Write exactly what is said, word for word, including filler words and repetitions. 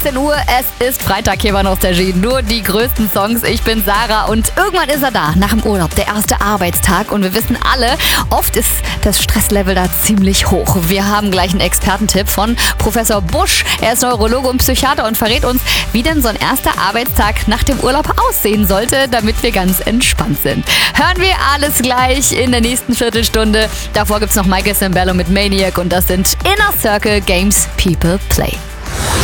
dreizehn Uhr, es ist Freitag hier bei Nostalgie. Nur die größten Songs. Ich bin Sarah und irgendwann ist er da, nach dem Urlaub, der erste Arbeitstag. Und wir wissen alle, oft ist das Stresslevel da ziemlich hoch. Wir haben gleich einen Expertentipp von Professor Busch. Er ist Neurologe und Psychiater und verrät uns, wie denn so ein erster Arbeitstag nach dem Urlaub aussehen sollte, damit wir ganz entspannt sind. Hören wir alles gleich in der nächsten Viertelstunde. Davor gibt's noch Michael Sembello mit Maniac und das sind Inner Circle Games People Play.